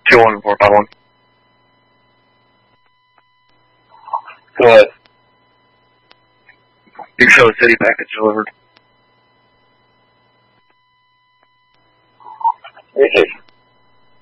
21451. Go ahead. You show the city package delivered. Okay.